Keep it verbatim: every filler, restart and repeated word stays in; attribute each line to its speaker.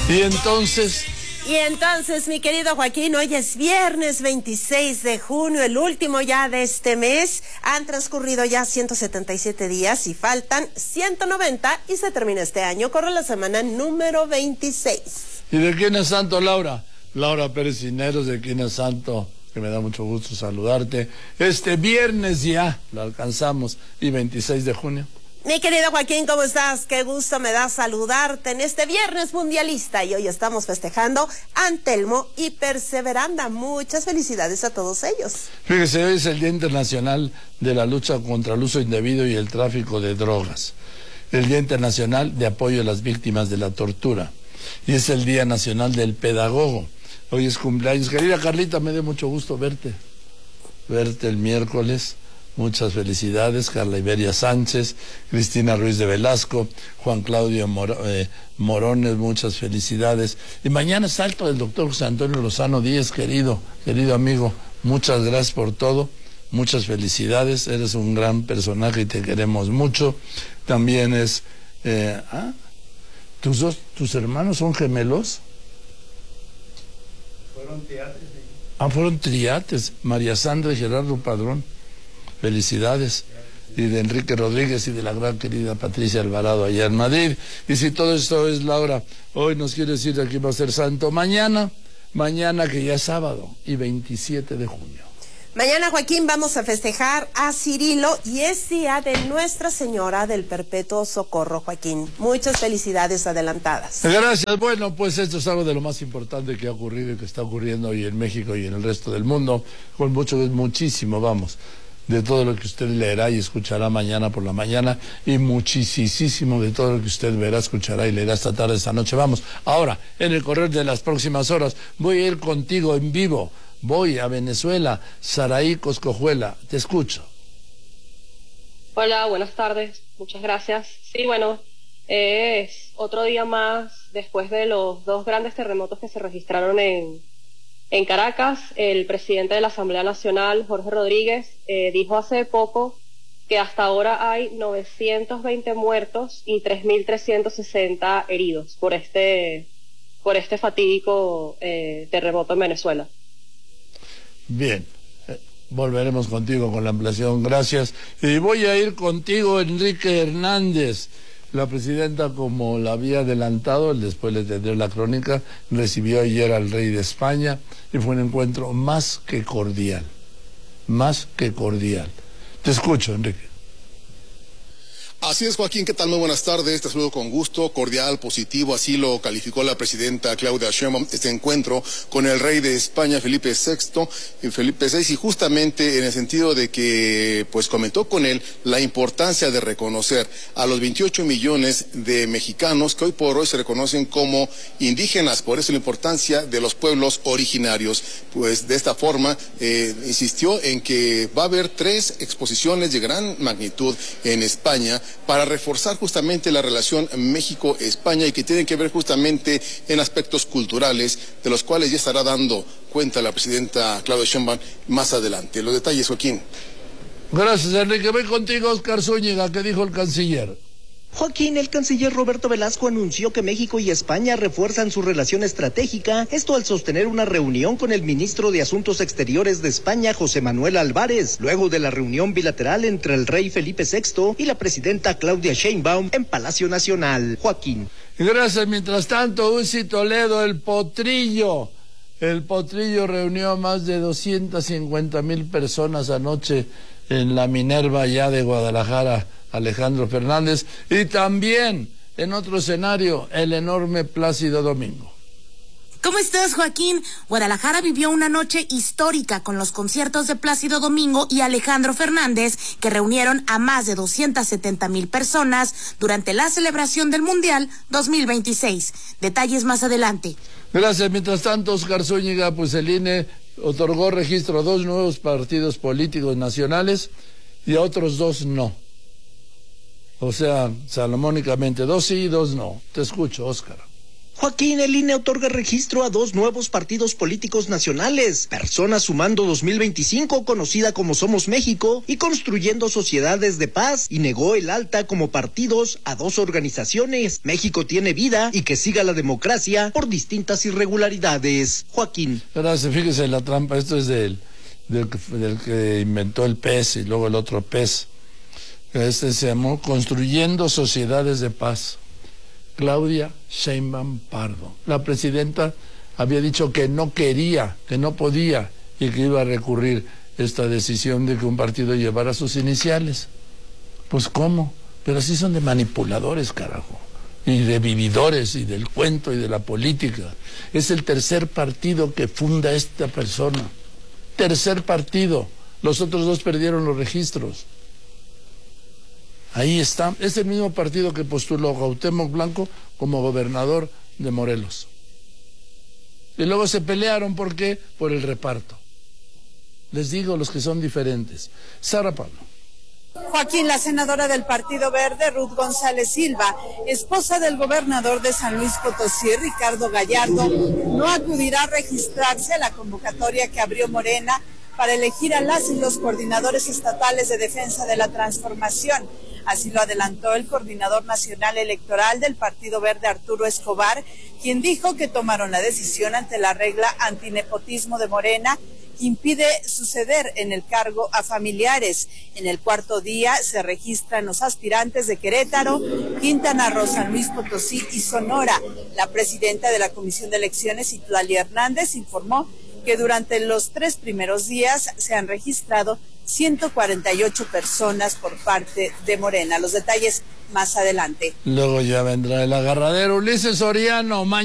Speaker 1: Y entonces...
Speaker 2: Y entonces, mi querido Joaquín, hoy es viernes veintiséis de junio, el último ya de este mes. Han transcurrido ya ciento setenta y siete días y faltan ciento noventa y se termina este año. Corre la semana número veintiséis.
Speaker 1: ¿Y de quién es santo, Laura? Laura Pérez Cineros, de quién es santo, que me da mucho gusto saludarte. Este viernes ya lo alcanzamos, y veintiséis de junio.
Speaker 2: Mi querido Joaquín, ¿cómo estás? Qué gusto me da saludarte en este viernes mundialista y hoy estamos festejando Antelmo y Perseveranda. Muchas felicidades a todos ellos.
Speaker 1: Fíjese, hoy es el Día Internacional de la Lucha contra el Uso Indebido y el Tráfico de Drogas, el Día Internacional de Apoyo a las Víctimas de la Tortura y es el Día Nacional del Pedagogo. Hoy es cumpleaños. Querida Carlita, me da mucho gusto verte, verte el miércoles. Muchas felicidades, Carla Iberia Sánchez, Cristina Ruiz de Velasco, Juan Claudio Mor eh, Morones, muchas felicidades. Y mañana es alto del doctor José Antonio Lozano Díez, querido, querido amigo, muchas gracias por todo, muchas felicidades, eres un gran personaje y te queremos mucho. También es, eh, ¿ah? ¿Tus dos, tus hermanos son gemelos?
Speaker 3: Fueron triates. ¿Sí?
Speaker 1: Ah, fueron triates, María Sandra y Gerardo Padrón. Felicidades. Y de Enrique Rodríguez y de la gran querida Patricia Alvarado allá en Madrid. Y si todo esto es, Laura, hoy nos quiere decir que va a ser santo. Mañana, mañana que ya es sábado y veintisiete de junio.
Speaker 2: Mañana, Joaquín, vamos a festejar a Cirilo y es día de Nuestra Señora del Perpetuo Socorro, Joaquín. Muchas felicidades adelantadas.
Speaker 1: Gracias. Bueno, pues esto es algo de lo más importante que ha ocurrido y que está ocurriendo hoy en México y en el resto del mundo. Con mucho, muchísimo, vamos, de todo lo que usted leerá y escuchará mañana por la mañana y muchísimo de todo lo que usted verá, escuchará y leerá esta tarde, esta noche. Vamos, ahora, en el correr de las próximas horas, voy a ir contigo en vivo. Voy a Venezuela, Saraí Coscojuela, te escucho.
Speaker 4: Hola, buenas tardes, muchas gracias. Sí, bueno, es otro día más después de los dos grandes terremotos que se registraron en En Caracas. El presidente de la Asamblea Nacional, Jorge Rodríguez, eh, dijo hace poco que hasta ahora hay novecientos veinte muertos y tres mil trescientos sesenta heridos por este, por este fatídico eh, terremoto en Venezuela.
Speaker 1: Bien, eh, volveremos contigo con la ampliación, gracias. Y voy a ir contigo, Enrique Hernández. La presidenta, como la había adelantado, después le tendré la crónica, recibió ayer al rey de España y fue un encuentro más que cordial, más que cordial. Te escucho, Enrique.
Speaker 5: Así es, Joaquín, ¿qué tal? Muy buenas tardes, te saludo con gusto, cordial, positivo, así lo calificó la presidenta Claudia Sheinbaum, este encuentro con el rey de España, Felipe sexto, y Felipe sexto, y justamente en el sentido de que, pues, comentó con él la importancia de reconocer a los veintiocho millones de mexicanos que hoy por hoy se reconocen como indígenas, por eso la importancia de los pueblos originarios. Pues, de esta forma, eh, insistió en que va a haber tres exposiciones de gran magnitud en España, para reforzar justamente la relación México-España y que tienen que ver justamente en aspectos culturales, de los cuales ya estará dando cuenta la presidenta Claudia Sheinbaum más adelante. Los detalles, Joaquín.
Speaker 1: Gracias, Enrique. Voy contigo, Oscar Zúñiga. ¿Qué dijo el canciller?
Speaker 6: Joaquín, el canciller Roberto Velasco anunció que México y España refuerzan su relación estratégica, esto al sostener una reunión con el ministro de Asuntos Exteriores de España, José Manuel Álvarez, luego de la reunión bilateral entre el rey Felipe sexto y la presidenta Claudia Sheinbaum en Palacio Nacional. Joaquín.
Speaker 1: Gracias. Mientras tanto, Uzi Toledo, el potrillo, el potrillo reunió a más de doscientas cincuenta mil personas anoche en la Minerva ya de Guadalajara, Alejandro Fernández, y también en otro escenario, el enorme Plácido Domingo.
Speaker 7: ¿Cómo estás, Joaquín? Guadalajara vivió una noche histórica con los conciertos de Plácido Domingo y Alejandro Fernández, que reunieron a más de doscientas setenta mil personas durante la celebración del Mundial dos mil veintiséis. Detalles más adelante.
Speaker 1: Gracias. Mientras tanto, Oscar Zúñiga, pues el I N E otorgó registro a dos nuevos partidos políticos nacionales y a otros dos no. O sea, salomónicamente, dos sí y dos no. Te escucho, Óscar.
Speaker 6: Joaquín, el I N E otorga registro a dos nuevos partidos políticos nacionales, Personas Sumando dos mil veinticinco, conocida como Somos México, y Construyendo Sociedades de Paz, y negó el alta como partidos a dos organizaciones, México Tiene Vida y Que Siga la Democracia, por distintas irregularidades. Joaquín.
Speaker 1: Gracias, fíjese la trampa, esto es del, del, del que inventó el P E S y luego el otro P E S. Este se llamó Construyendo Sociedades de Paz. Claudia Sheinbaum Pardo. La presidenta había dicho que no quería, que no podía y que iba a recurrir esta decisión de que un partido llevara sus iniciales. Pues ¿cómo? Pero así son de manipuladores, carajo. Y de vividores y del cuento y de la política. Es el tercer partido que funda esta persona. Tercer partido. Los otros dos perdieron los registros. Ahí está, es el mismo partido que postuló a Cuauhtémoc Blanco como gobernador de Morelos. Y luego se pelearon, ¿por qué? Por el reparto. Les digo, los que son diferentes. Sara Pablo.
Speaker 3: Joaquín, la senadora del Partido Verde, Ruth González Silva, esposa del gobernador de San Luis Potosí, Ricardo Gallardo, no acudirá a registrarse a la convocatoria que abrió Morena para elegir a las y los coordinadores estatales de defensa de la transformación. Así lo adelantó el coordinador nacional electoral del Partido Verde, Arturo Escobar, quien dijo que tomaron la decisión ante la regla antinepotismo de Morena, que impide suceder en el cargo a familiares. En el cuarto día se registran los aspirantes de Querétaro, Quintana Roo, San Luis Potosí y Sonora. La presidenta de la Comisión de Elecciones, Itlali Hernández, informó que durante los tres primeros días se han registrado ciento cuarenta y ocho personas por parte de Morena. Los detalles más adelante.
Speaker 1: Luego ya vendrá el agarradero. Ulises Soriano.